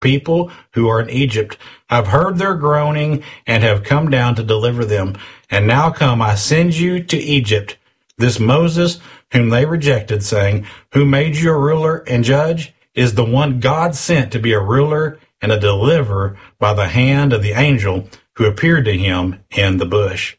people who are in Egypt. I've heard their groaning and have come down to deliver them. And now come, I send you to Egypt. This Moses, whom they rejected, saying, who made you a ruler and judge, is the one God sent to be a ruler and a deliverer by the hand of the angel who appeared to him in the bush.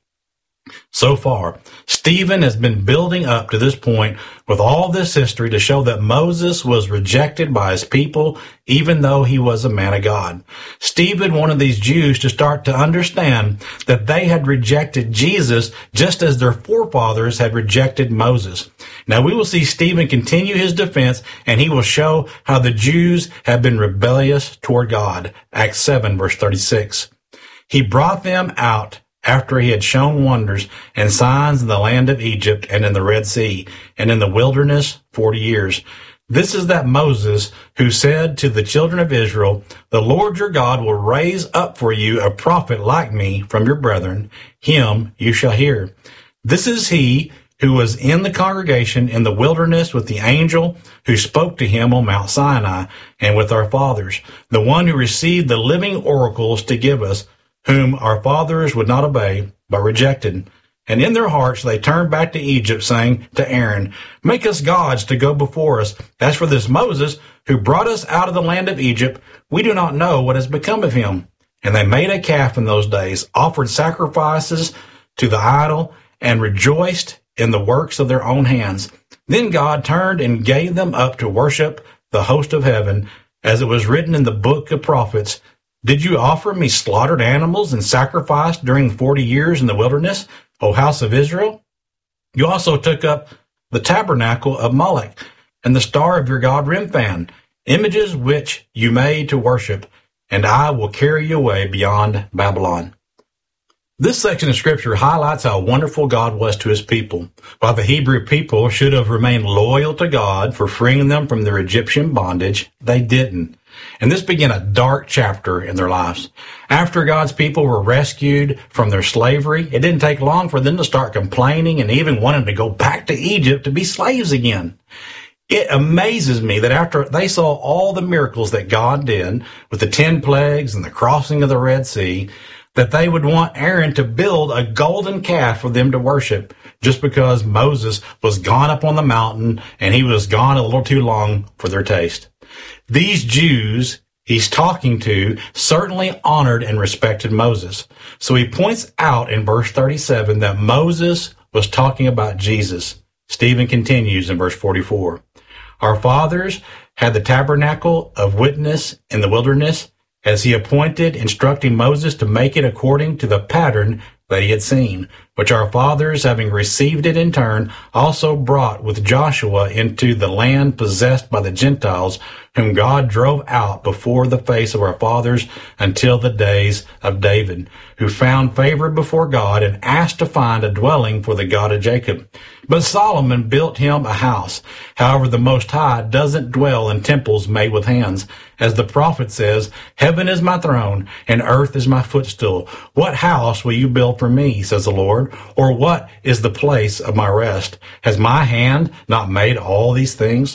So far, Stephen has been building up to this point with all this history to show that Moses was rejected by his people, even though he was a man of God. Stephen wanted these Jews to start to understand that they had rejected Jesus just as their forefathers had rejected Moses. Now we will see Stephen continue his defense, and he will show how the Jews have been rebellious toward God. Acts 7, verse 36. He brought them out after he had shown wonders and signs in the land of Egypt and in the Red Sea and in the wilderness 40 years. This is that Moses who said to the children of Israel, the Lord your God will raise up for you a prophet like me from your brethren. Him you shall hear. This is he who was in the congregation in the wilderness with the angel who spoke to him on Mount Sinai and with our fathers, the one who received the living oracles to give us, whom our fathers would not obey, but rejected. And in their hearts they turned back to Egypt, saying to Aaron, make us gods to go before us. As for this Moses, who brought us out of the land of Egypt, we do not know what has become of him. And they made a calf in those days, offered sacrifices to the idol, and rejoiced in the works of their own hands. Then God turned and gave them up to worship the host of heaven, as it was written in the book of prophets, did you offer me slaughtered animals and sacrifice during 40 years in the wilderness, O house of Israel? You also took up the tabernacle of Moloch and the star of your god Remphan, images which you made to worship, and I will carry you away beyond Babylon. This section of scripture highlights how wonderful God was to his people. While the Hebrew people should have remained loyal to God for freeing them from their Egyptian bondage, they didn't. And this began a dark chapter in their lives. After God's people were rescued from their slavery, it didn't take long for them to start complaining and even wanting to go back to Egypt to be slaves again. It amazes me that after they saw all the miracles that God did with the 10 plagues and the crossing of the Red Sea, that they would want Aaron to build a golden calf for them to worship just because Moses was gone up on the mountain and he was gone a little too long for their taste. These Jews he's talking to certainly honored and respected Moses. So he points out in verse 37 that Moses was talking about Jesus. Stephen continues in verse 44. Our fathers had the tabernacle of witness in the wilderness, as he appointed, instructing Moses to make it according to the pattern that he had seen, which our fathers, having received it in turn, also brought with Joshua into the land possessed by the Gentiles, whom God drove out before the face of our fathers until the days of David, who found favor before God and asked to find a dwelling for the God of Jacob. But Solomon built him a house. However, the Most High doesn't dwell in temples made with hands. As the prophet says, heaven is my throne and earth is my footstool. What house will you build for me, says the Lord? Or what is the place of my rest? Has my hand not made all these things?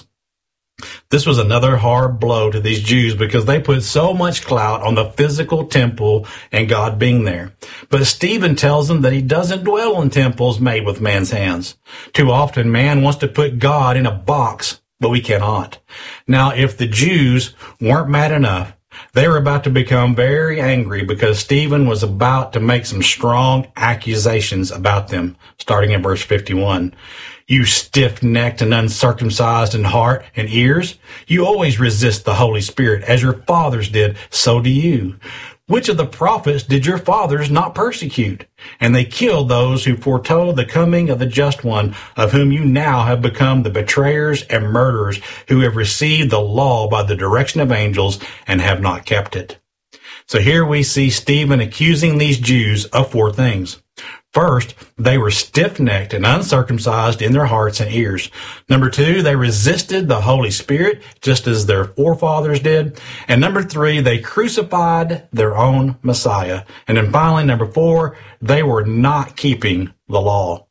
This was another hard blow to these Jews because they put so much clout on the physical temple and God being there. But Stephen tells them that he doesn't dwell in temples made with man's hands. Too often man wants to put God in a box, but we cannot. Now, if the Jews weren't mad enough, they were about to become very angry because Stephen was about to make some strong accusations about them, starting in verse 51. You stiff-necked and uncircumcised in heart and ears, you always resist the Holy Spirit, as your fathers did, so do you. Which of the prophets did your fathers not persecute? And they killed those who foretold the coming of the Just One, of whom you now have become the betrayers and murderers, who have received the law by the direction of angels and have not kept it. So here we see Stephen accusing these Jews of 4 things. First, they were stiff-necked and uncircumcised in their hearts and ears. Number 2, they resisted the Holy Spirit, just as their forefathers did. And number 3, they crucified their own Messiah. And then finally, number 4, they were not keeping the law.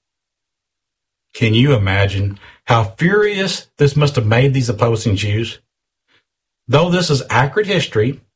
Can you imagine how furious this must have made these opposing Jews? Though this is accurate history,